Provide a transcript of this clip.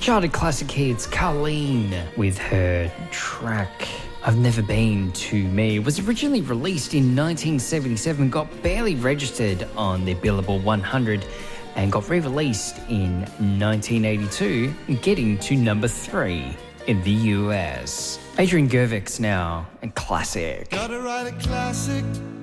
Charted classic hits, Carlene with her track I've Never Been to Me was originally released in 1977, got barely registered on the Billboard 100 and got re-released in 1982, getting to number 3 in the US. Adrian Gervix now, and Classic. Gotta write a classic